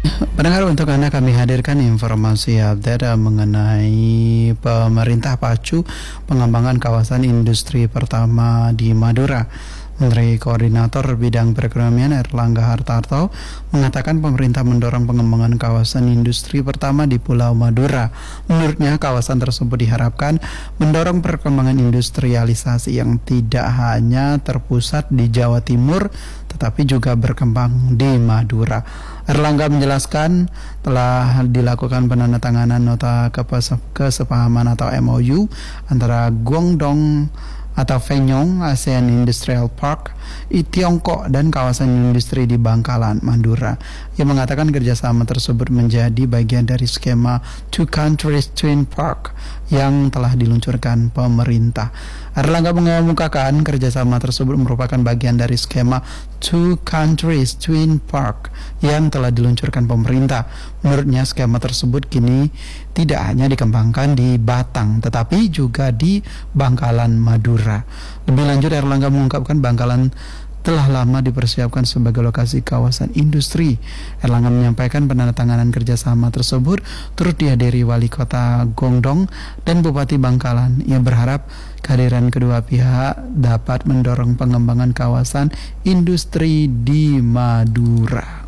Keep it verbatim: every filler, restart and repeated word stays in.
Pendengar, untuk Anda kami hadirkan informasi update eh, mengenai pemerintah pacu pengembangan kawasan industri pertama di Madura. Menteri Koordinator Bidang Perekonomian Airlangga Hartarto mengatakan pemerintah mendorong pengembangan kawasan industri pertama di Pulau Madura. Menurutnya, kawasan tersebut diharapkan mendorong perkembangan industrialisasi yang tidak hanya terpusat di Jawa Timur, tetapi juga berkembang di Madura. Erlangga menjelaskan telah dilakukan penandatanganan nota kesepahaman atau M O U antara Guangdong atau Fenyong ASEAN Industrial Park di Tiongkok dan kawasan industri di Bangkalan, Madura. Ia mengatakan kerjasama tersebut menjadi bagian dari skema Two Countries Twin Park yang telah diluncurkan pemerintah. Erlangga mengemukakan kerjasama tersebut merupakan bagian dari skema Two Countries Twin Park yang telah diluncurkan pemerintah. Menurutnya, skema tersebut kini tidak hanya dikembangkan di Batang, tetapi juga di Bangkalan, Madura. Lebih lanjut, Erlangga mengungkapkan Bangkalan telah lama dipersiapkan sebagai lokasi kawasan industri. Erlangga menyampaikan penandatanganan kerjasama tersebut turut dihadiri Wali Kota Guangdong dan Bupati Bangkalan. Ia berharap kehadiran kedua pihak dapat mendorong pengembangan kawasan industri di Madura.